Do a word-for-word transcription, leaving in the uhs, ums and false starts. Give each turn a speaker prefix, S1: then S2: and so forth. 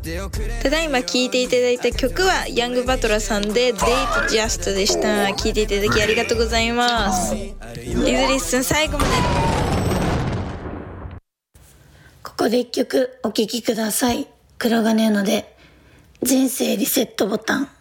S1: ただいま聴いていただいた曲はヤングバトラーさんで Date Just でした。聴いていただきありがとうございます。リズリッスン最後まで。
S2: ここで一曲お聴きください。黒金ので人生リセットボタン。